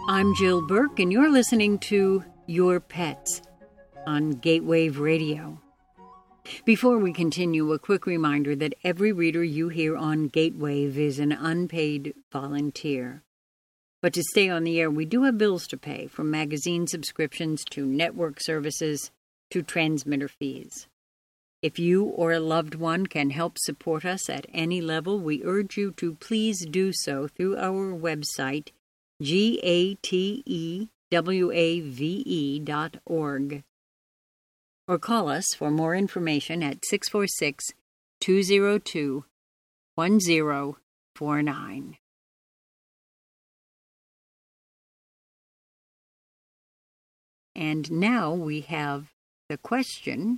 I'm Jill Burke, and you're listening to Your Pets on Gatewave Radio. Before we continue, a quick reminder that every reader you hear on Gatewave is an unpaid volunteer. But to stay on the air, we do have bills to pay, from magazine subscriptions to network services to transmitter fees. If you or a loved one can help support us at any level, we urge you to please do so through our website, gatewave.org. Or call us for more information at 646-202-1049. And now we have the question: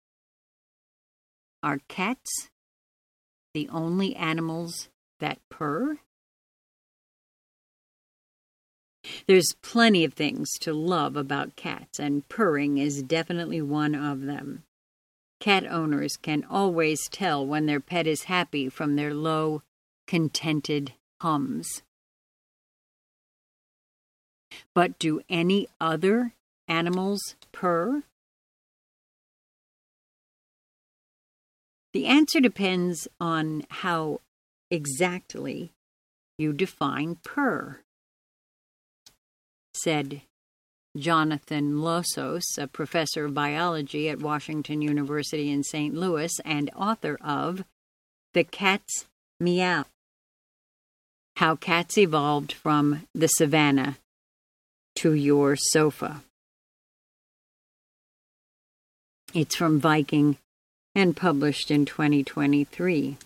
are cats the only animals that purr? There's plenty of things to love about cats, and purring is definitely one of them. Cat owners can always tell when their pet is happy from their low, contented hums. But do any other animals purr? The answer depends on how exactly you define purr, said Jonathan Losos, a professor of biology at Washington University in St. Louis and author of The Cat's Meow: How Cats Evolved from the Savannah to Your Sofa. It's from Viking and published in 2023.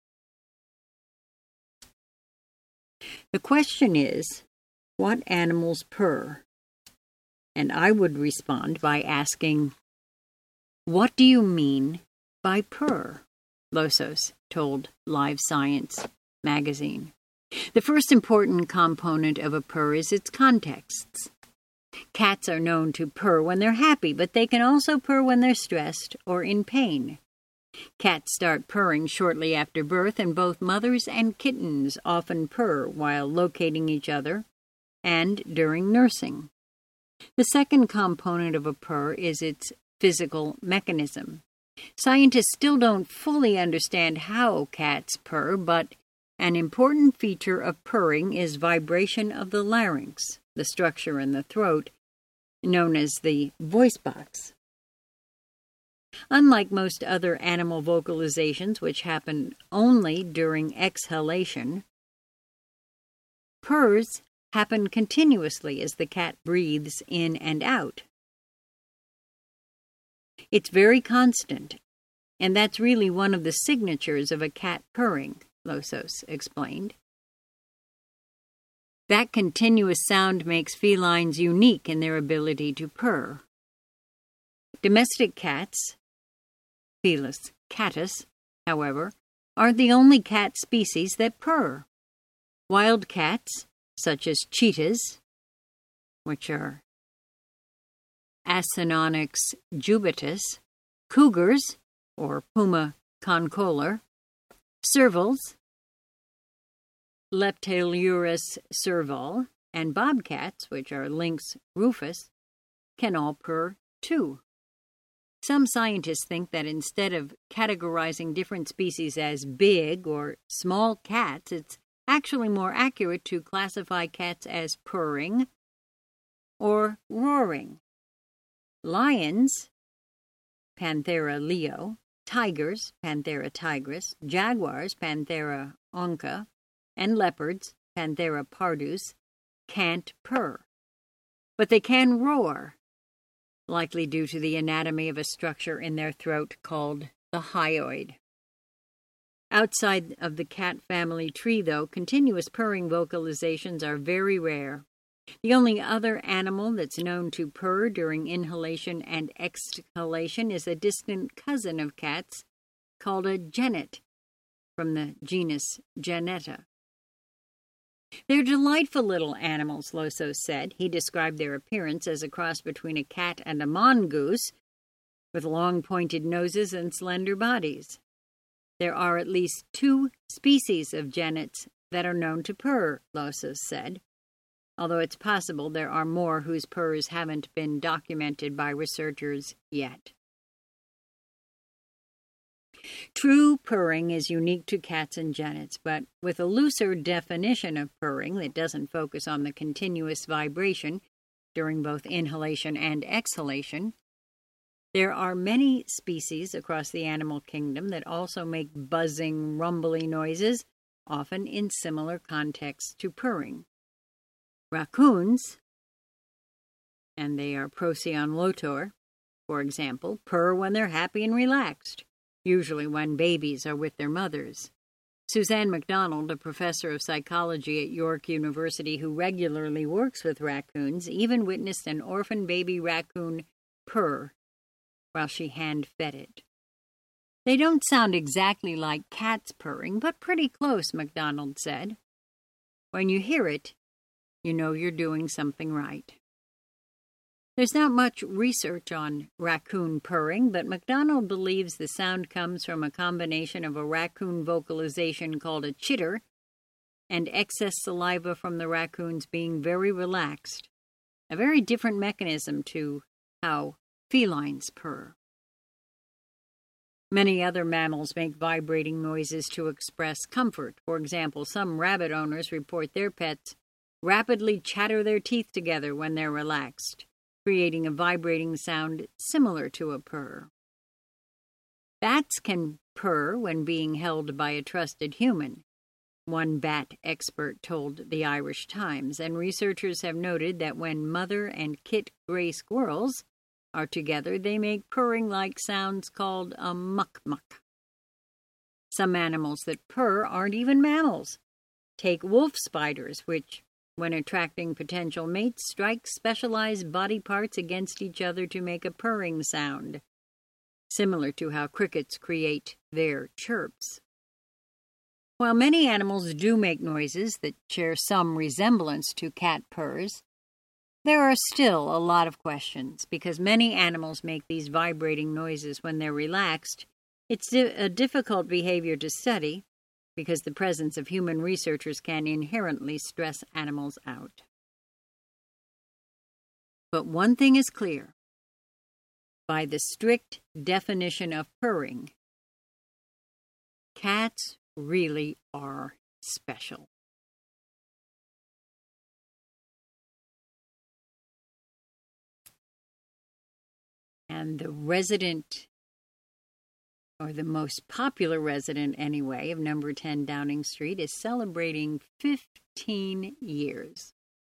The question is, what animals purr? And I would respond by asking, what do you mean by purr? Losos told Live Science magazine. The first important component of a purr is its contexts. Cats are known to purr when they're happy, but they can also purr when they're stressed or in pain. Cats start purring shortly after birth, and both mothers and kittens often purr while locating each other and during nursing. The second component of a purr is its physical mechanism. Scientists still don't fully understand how cats purr, but an important feature of purring is vibration of the larynx, the structure in the throat, known as the voice box. Unlike most other animal vocalizations, which happen only during exhalation, purrs happen continuously as the cat breathes in and out. It's very constant, and that's really one of the signatures of a cat purring, Losos explained. That continuous sound makes felines unique in their ability to purr. Domestic cats, Felis catus, however, aren't the only cat species that purr. Wild cats, such as cheetahs, which are Acinonyx jubatus, cougars, or Puma concolor, servals, Leptolurus serval, and bobcats, which are Lynx rufus, can all purr too. Some scientists think that instead of categorizing different species as big or small cats, it's actually more accurate to classify cats as purring or roaring. Lions, Panthera leo, tigers, Panthera tigris, jaguars, Panthera onca, and leopards, Panthera pardus, can't purr. But they can roar, likely due to the anatomy of a structure in their throat called the hyoid. Outside of the cat family tree, though, continuous purring vocalizations are very rare. The only other animal that's known to purr during inhalation and exhalation is a distant cousin of cats called a genet, from the genus Genetta. They're delightful little animals, Losos said. He described their appearance as a cross between a cat and a mongoose, with long pointed noses and slender bodies. There are at least 2 species of genets that are known to purr, Losos said. although it's possible there are more whose purrs haven't been documented by researchers yet. True purring is unique to cats and genets, but with a looser definition of purring that doesn't focus on the continuous vibration during both inhalation and exhalation, there are many species across the animal kingdom that also make buzzing, rumbly noises, often in similar contexts to purring. Raccoons, and they are Procyon lotor, for example, purr when they're happy and relaxed, usually when babies are with their mothers. Suzanne MacDonald, a professor of psychology at York University who regularly works with raccoons, even witnessed an orphan baby raccoon purr while she hand-fed it. They don't sound exactly like cats purring, but pretty close, MacDonald said. When you hear it, you know you're doing something right. There's not much research on raccoon purring, but MacDonald believes the sound comes from a combination of a raccoon vocalization called a chitter and excess saliva from the raccoons being very relaxed, a very different mechanism to how felines purr. Many other mammals make vibrating noises to express comfort. For example, some rabbit owners report their pets rapidly chatter their teeth together when they're relaxed, creating a vibrating sound similar to a purr. Bats can purr when being held by a trusted human, one bat expert told the Irish Times, and researchers have noted that when mother and kit gray squirrels are together, they make purring-like sounds called a muck-muck. Some animals that purr aren't even mammals. Take wolf spiders, which, when attracting potential mates, strike specialized body parts against each other to make a purring sound, similar to how crickets create their chirps. While many animals do make noises that share some resemblance to cat purrs, there are still a lot of questions. Because many animals make these vibrating noises when they're relaxed, it's a difficult behavior to study, because the presence of human researchers can inherently stress animals out. But one thing is clear. By the strict definition of purring, cats really are special. And the resident, or the most popular resident anyway, of number 10 Downing Street is celebrating 15 years.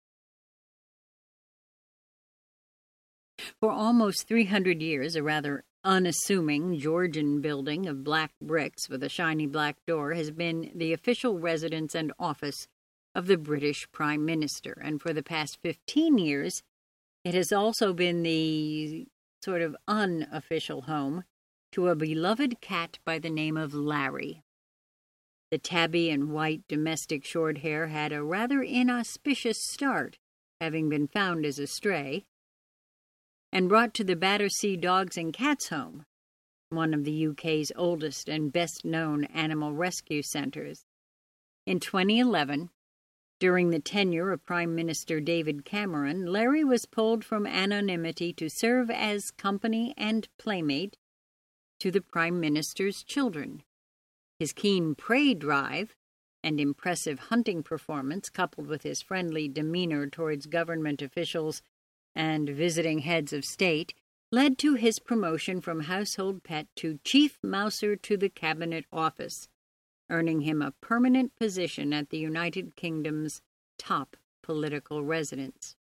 For almost 300 years, a rather unassuming Georgian building of black bricks with a shiny black door has been the official residence and office of the British Prime Minister. And for the past 15 years, it has also been the sort of unofficial home to a beloved cat by the name of Larry. The tabby and white domestic short hair had a rather inauspicious start, having been found as a stray, and brought to the Battersea Dogs and Cats Home, one of the UK's oldest and best-known animal rescue centres. In 2011, during the tenure of Prime Minister David Cameron, Larry was pulled from anonymity to serve as company and playmate to the Prime Minister's children. His keen prey drive and impressive hunting performance, coupled with his friendly demeanor towards government officials and visiting heads of state, led to his promotion from household pet to chief mouser to the Cabinet Office, earning him a permanent position at the United Kingdom's top political residence.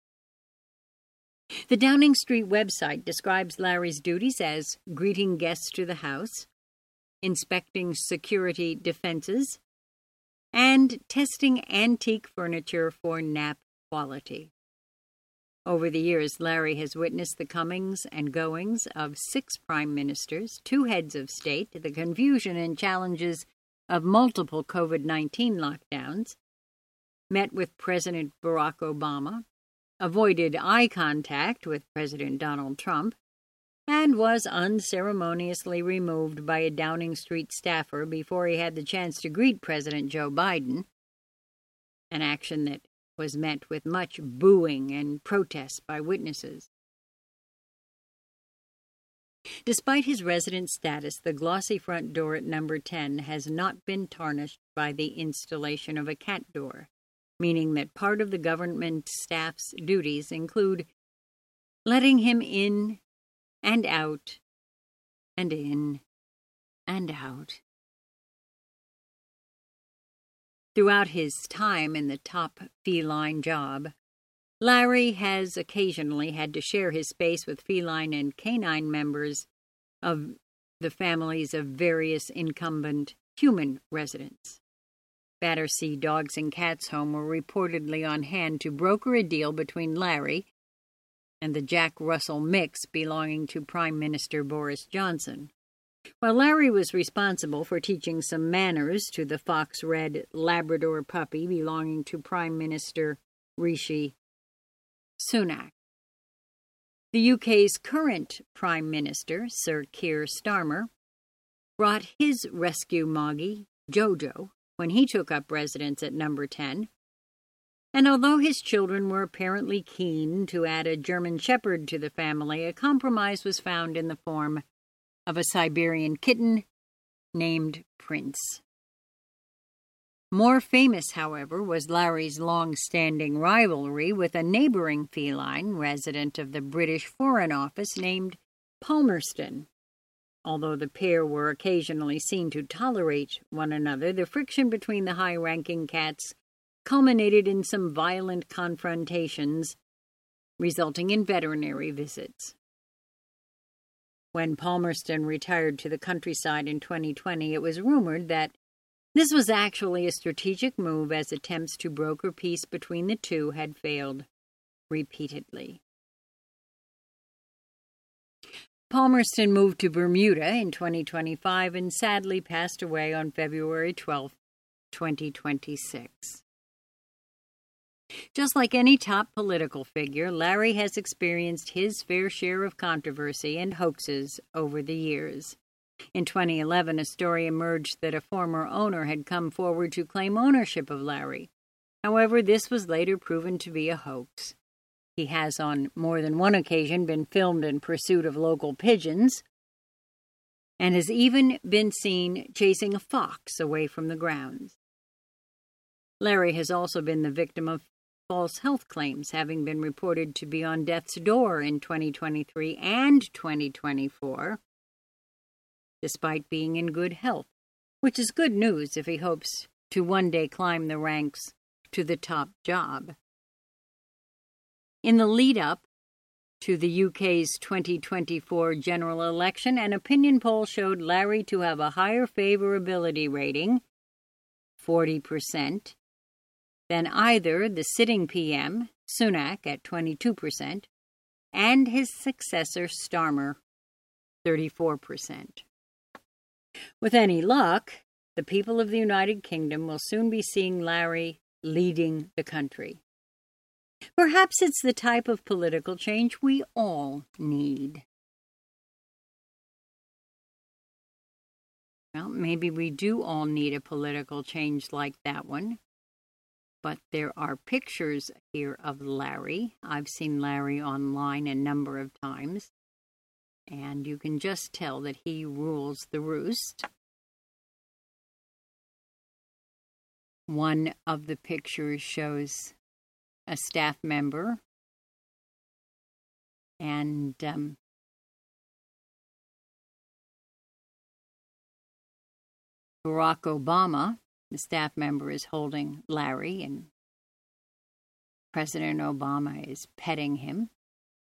The Downing Street website describes Larry's duties as greeting guests to the house, inspecting security defenses, and testing antique furniture for nap quality. Over the years, Larry has witnessed the comings and goings of 6 prime ministers, 2 heads of state, the confusion and challenges of multiple COVID-19 lockdowns, met with President Barack Obama, avoided eye contact with President Donald Trump, and was unceremoniously removed by a Downing Street staffer before he had the chance to greet President Joe Biden, an action that was met with much booing and protest by witnesses. Despite his resident status, the glossy front door at number 10 has not been tarnished by the installation of a cat door, meaning that part of the government staff's duties include letting him in and out and in and out. Throughout his time in the top feline job, Larry has occasionally had to share his space with feline and canine members of the families of various incumbent human residents. Battersea Dogs and Cats Home were reportedly on hand to broker a deal between Larry and the Jack Russell mix belonging to Prime Minister Boris Johnson. While Larry was responsible for teaching some manners to the fox-red Labrador puppy belonging to Prime Minister Rishi Sunak. The UK's current Prime Minister, Sir Keir Starmer, brought his rescue moggy, Jojo, when he took up residence at number 10, and although his children were apparently keen to add a German Shepherd to the family, a compromise was found in the form of a Siberian kitten named Prince. More famous, however, was Larry's long-standing rivalry with a neighboring feline resident of the British Foreign Office named Palmerston. Although the pair were occasionally seen to tolerate one another, the friction between the high-ranking cats culminated in some violent confrontations, resulting in veterinary visits. When Palmerston retired to the countryside in 2020, it was rumored that this was actually a strategic move, as attempts to broker peace between the two had failed repeatedly. Palmerston moved to Bermuda in 2025 and sadly passed away on February 12, 2026. Just like any top political figure, Larry has experienced his fair share of controversy and hoaxes over the years. In 2011, a story emerged that a former owner had come forward to claim ownership of Larry. However, this was later proven to be a hoax. He has on more than one occasion been filmed in pursuit of local pigeons and has even been seen chasing a fox away from the grounds. Larry has also been the victim of false health claims, having been reported to be on death's door in 2023 and 2024, despite being in good health, which is good news if he hopes to one day climb the ranks to the top job. In the lead-up to the UK's 2024 general election, an opinion poll showed Larry to have a higher favorability rating, 40%, than either the sitting PM, Sunak, at 22%, and his successor, Starmer, 34%. With any luck, the people of the United Kingdom will soon be seeing Larry leading the country. Perhaps it's the type of political change we all need. Well, maybe we do all need a political change like that one. But there are pictures here of Larry. I've seen Larry online a number of times. And you can just tell that he rules the roost. One of the pictures shows a staff member and Barack Obama. The staff member is holding Larry, and President Obama is petting him.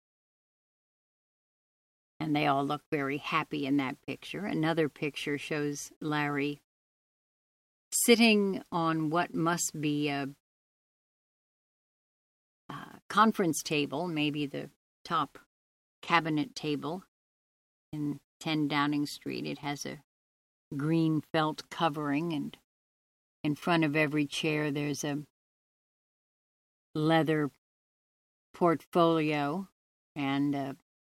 And they all look very happy in that picture. Another picture shows Larry sitting on what must be a conference table, maybe the top cabinet table in 10 Downing Street. It has a green felt covering, and in front of every chair there's a leather portfolio and a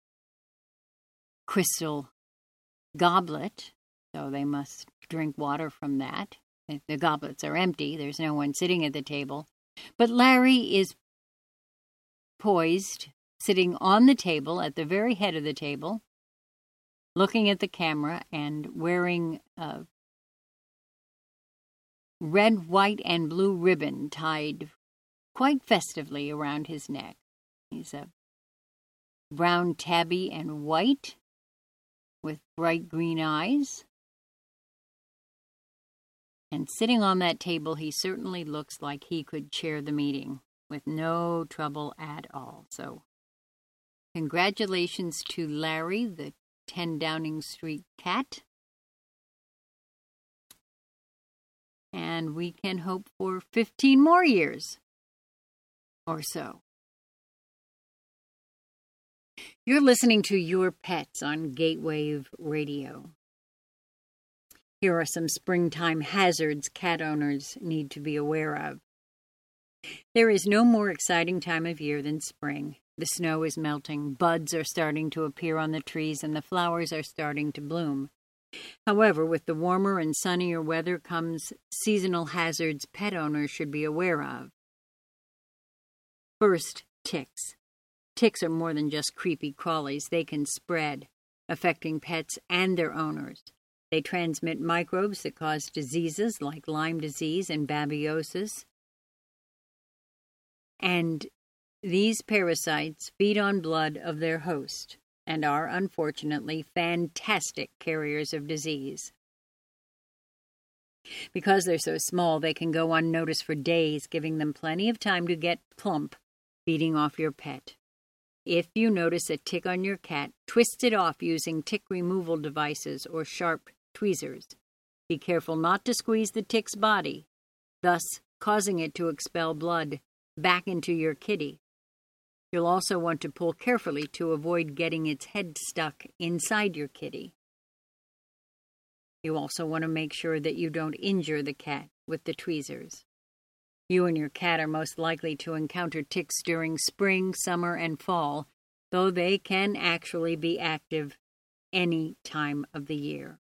crystal goblet, so they must drink water from that. If the goblets are empty, there's no one sitting at the table. But Larry is poised, sitting on the table, at the very head of the table, looking at the camera and wearing a red, white, and blue ribbon tied quite festively around his neck. He's a brown tabby and white with bright green eyes. And sitting on that table, he certainly looks like he could chair the meeting with no trouble at all. So, congratulations to Larry, the 10 Downing Street cat. And we can hope for 15 more years or so. You're listening to Your Pets on Gatewave Radio. Here are some springtime hazards cat owners need to be aware of. There is no more exciting time of year than spring. The snow is melting, buds are starting to appear on the trees, and the flowers are starting to bloom. However, with the warmer and sunnier weather comes seasonal hazards pet owners should be aware of. First, ticks. Ticks are more than just creepy crawlies. They can spread, affecting pets and their owners. They transmit microbes that cause diseases like Lyme disease and babiosis. And these parasites feed on blood of their host and are, unfortunately, fantastic carriers of disease. Because they're so small, they can go unnoticed for days, giving them plenty of time to get plump, feeding off your pet. If you notice a tick on your cat, twist it off using tick removal devices or sharp tweezers. Be careful not to squeeze the tick's body, thus causing it to expel blood back into your kitty. You'll also want to pull carefully to avoid getting its head stuck inside your kitty. You also want to make sure that you don't injure the cat with the tweezers. You and your cat are most likely to encounter ticks during spring, summer, and fall, though they can actually be active any time of the year.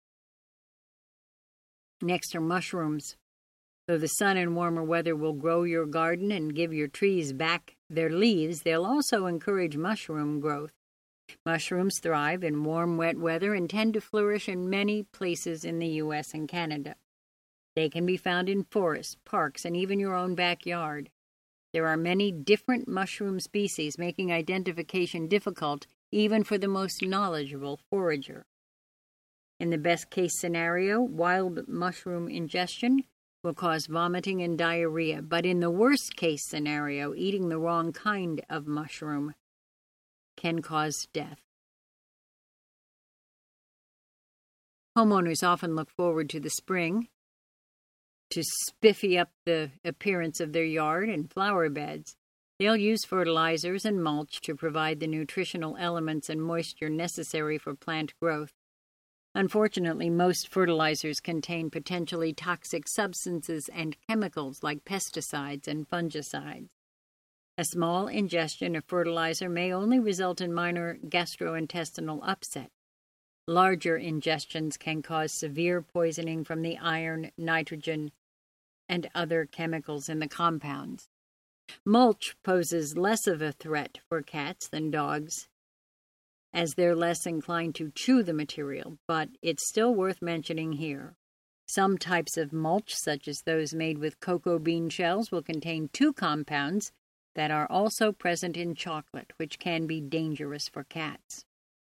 Next are mushrooms. Though the sun and warmer weather will grow your garden and give your trees back their leaves, they'll also encourage mushroom growth. Mushrooms thrive in warm, wet weather and tend to flourish in many places in the U.S. and Canada. They can be found in forests, parks, and even your own backyard. There are many different mushroom species, making identification difficult even for the most knowledgeable forager. In the best-case scenario, wild mushroom ingestion will cause vomiting and diarrhea, but in the worst-case scenario, eating the wrong kind of mushroom can cause death. Homeowners often look forward to the spring to spiffy up the appearance of their yard and flower beds. They'll use fertilizers and mulch to provide the nutritional elements and moisture necessary for plant growth. Unfortunately, most fertilizers contain potentially toxic substances and chemicals like pesticides and fungicides. A small ingestion of fertilizer may only result in minor gastrointestinal upset. Larger ingestions can cause severe poisoning from the iron, nitrogen, and other chemicals in the compounds. Mulch poses less of a threat for cats than dogs, as they're less inclined to chew the material, but it's still worth mentioning here. Some types of mulch, such as those made with cocoa bean shells, will contain two compounds that are also present in chocolate, which can be dangerous for cats.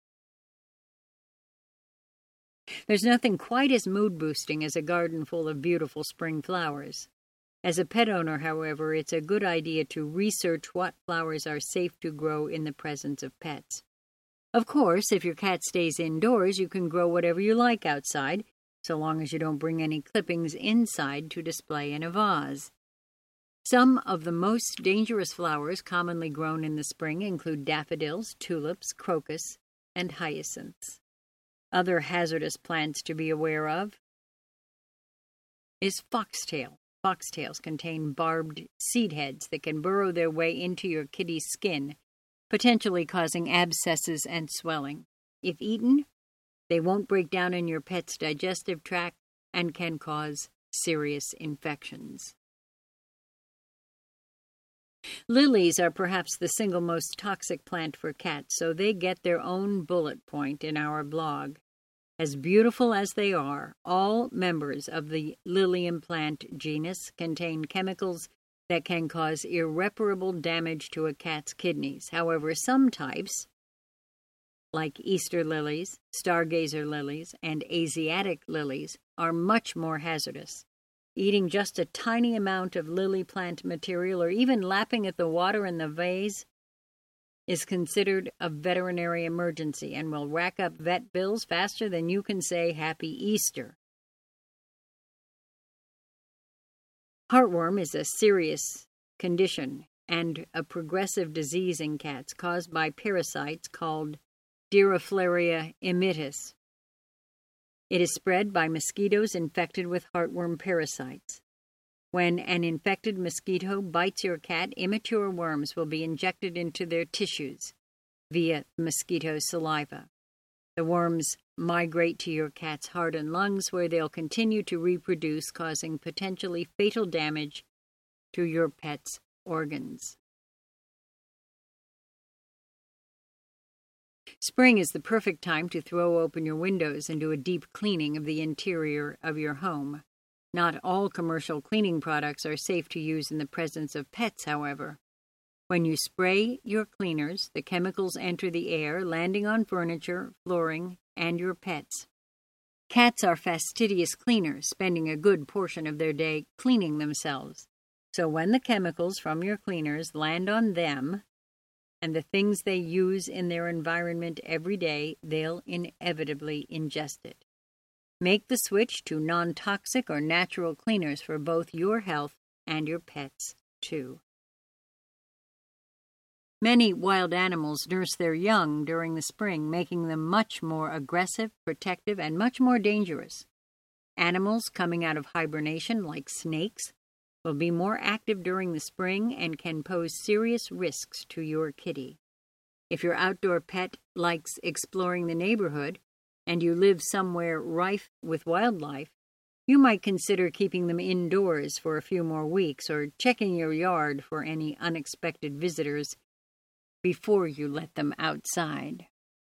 There's nothing quite as mood-boosting as a garden full of beautiful spring flowers. As a pet owner, however, it's a good idea to research what flowers are safe to grow in the presence of pets. Of course, if your cat stays indoors, you can grow whatever you like outside, so long as you don't bring any clippings inside to display in a vase. Some of the most dangerous flowers commonly grown in the spring include daffodils, tulips, crocus, and hyacinths. Other hazardous plants to be aware of is foxtail. Foxtails contain barbed seed heads that can burrow their way into your kitty's skin, potentially causing abscesses and swelling. If eaten, they won't break down in your pet's digestive tract and can cause serious infections. Lilies are perhaps the single most toxic plant for cats, so they get their own bullet point in our blog. As beautiful as they are, all members of the lilium plant genus contain chemicals that can cause irreparable damage to a cat's kidneys. However, some types, like Easter lilies, stargazer lilies, and Asiatic lilies, are much more hazardous. Eating just a tiny amount of lily plant material or even lapping at the water in the vase is considered a veterinary emergency and will rack up vet bills faster than you can say Happy Easter. Heartworm is a serious condition and a progressive disease in cats caused by parasites called Diroflaria immitis. It is spread by mosquitoes infected with heartworm parasites. When an infected mosquito bites your cat, immature worms will be injected into their tissues via mosquito saliva. The worms migrate to your cat's heart and lungs, where they'll continue to reproduce, causing potentially fatal damage to your pet's organs. Spring is the perfect time to throw open your windows and do a deep cleaning of the interior of your home. Not all commercial cleaning products are safe to use in the presence of pets, however. When you spray your cleaners, the chemicals enter the air, landing on furniture, flooring, and your pets. Cats are fastidious cleaners, spending a good portion of their day cleaning themselves. So when the chemicals from your cleaners land on them, and the things they use in their environment every day, they'll inevitably ingest it. Make the switch to non-toxic or natural cleaners for both your health and your pets, too. Many wild animals nurse their young during the spring, making them much more aggressive, protective, and much more dangerous. Animals coming out of hibernation, like snakes, will be more active during the spring and can pose serious risks to your kitty. If your outdoor pet likes exploring the neighborhood and you live somewhere rife with wildlife, you might consider keeping them indoors for a few more weeks or checking your yard for any unexpected visitors before you let them outside.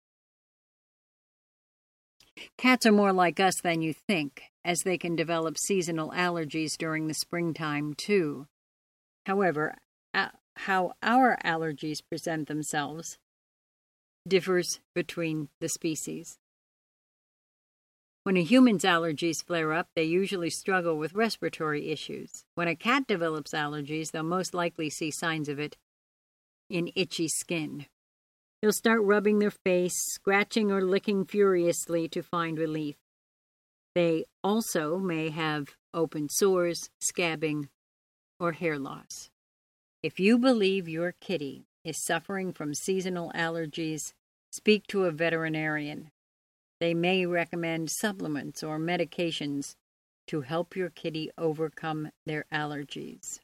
Cats are more like us than you think, as they can develop seasonal allergies during the springtime, too. However, how our allergies present themselves differs between the species. When a human's allergies flare up, they usually struggle with respiratory issues. When a cat develops allergies, they'll most likely see signs of it in itchy skin. They'll start rubbing their face, scratching or licking furiously to find relief. They also may have open sores, scabbing, or hair loss. If you believe your kitty is suffering from seasonal allergies, speak to a veterinarian. They may recommend supplements or medications to help your kitty overcome their allergies.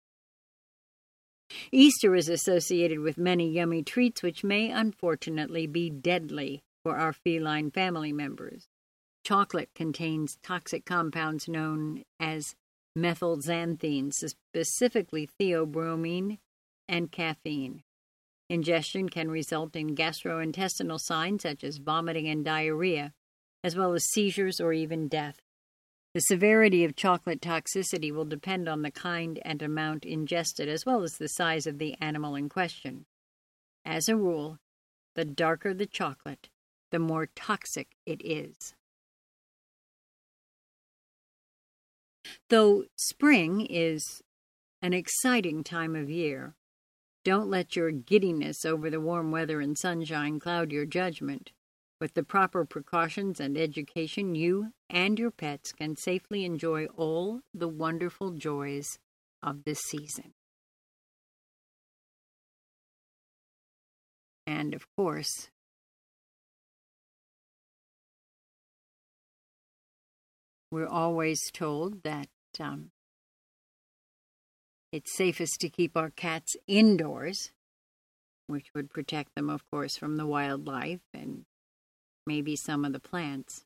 Easter is associated with many yummy treats which may unfortunately be deadly for our feline family members. Chocolate contains toxic compounds known as methylxanthine, specifically theobromine and caffeine. Ingestion can result in gastrointestinal signs such as vomiting and diarrhea, as well as seizures or even death. The severity of chocolate toxicity will depend on the kind and amount ingested, as well as the size of the animal in question. As a rule, the darker the chocolate, the more toxic it is. Though spring is an exciting time of year, don't let your giddiness over the warm weather and sunshine cloud your judgment. With the proper precautions and education, you and your pets can safely enjoy all the wonderful joys of this season. And of course, we're always told that it's safest to keep our cats indoors, which would protect them, of course, from the wildlife and maybe some of the plants.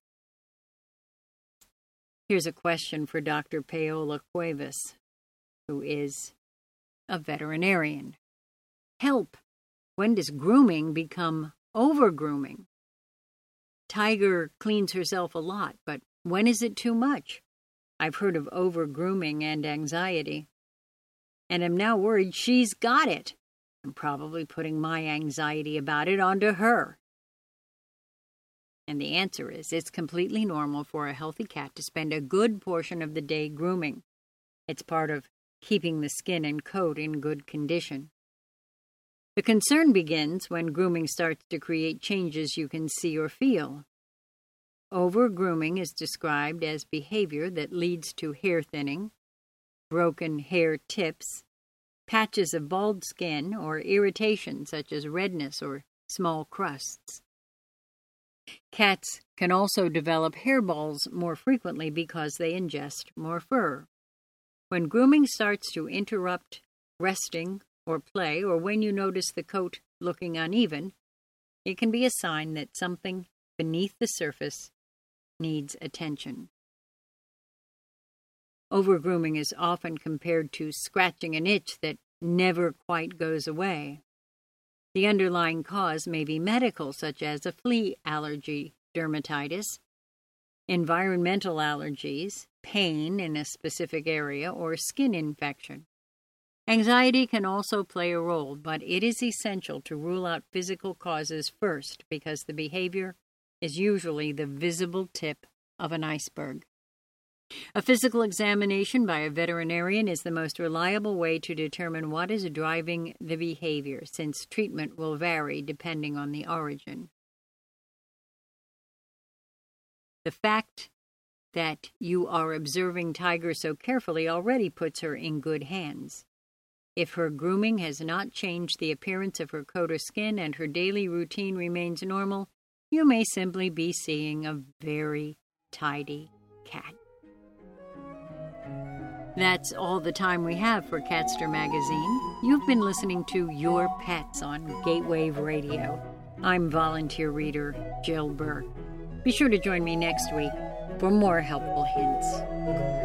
Here's a question for Dr. Paola Cuevas, who is a veterinarian. Help! When does grooming become over-grooming? Tiger cleans herself a lot, but when is it too much? I've heard of over-grooming and anxiety, and am now worried she's got it. I'm probably putting my anxiety about it onto her. And the answer is, it's completely normal for a healthy cat to spend a good portion of the day grooming. It's part of keeping the skin and coat in good condition. The concern begins when grooming starts to create changes you can see or feel. Over-grooming is described as behavior that leads to hair thinning, broken hair tips, patches of bald skin, or irritation such as redness or small crusts. Cats can also develop hairballs more frequently because they ingest more fur. When grooming starts to interrupt resting or play, or when you notice the coat looking uneven, it can be a sign that something beneath the surface needs attention. Overgrooming is often compared to scratching an itch that never quite goes away. The underlying cause may be medical, such as a flea allergy, dermatitis, environmental allergies, pain in a specific area, or skin infection. Anxiety can also play a role, but it is essential to rule out physical causes first because the behavior is usually the visible tip of an iceberg. A physical examination by a veterinarian is the most reliable way to determine what is driving the behavior, since treatment will vary depending on the origin. The fact that you are observing Tiger so carefully already puts her in good hands. If her grooming has not changed the appearance of her coat or skin and her daily routine remains normal, you may simply be seeing a very tidy cat. That's all the time we have for Catster Magazine. You've been listening to Your Pets on Gatewave Radio. I'm volunteer reader Jill Burke. Be sure to join me next week for more helpful hints.